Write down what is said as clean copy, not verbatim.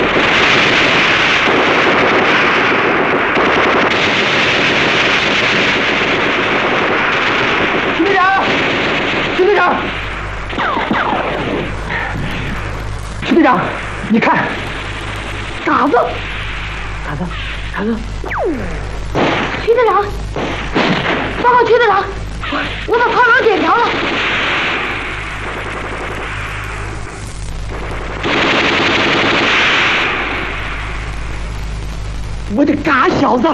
徐队长，徐队长，徐队长，你看， 嘎子， 嘎子，嘎子， 徐队长，报告徐队长，我把炮楼点着了。 我的嘎小子！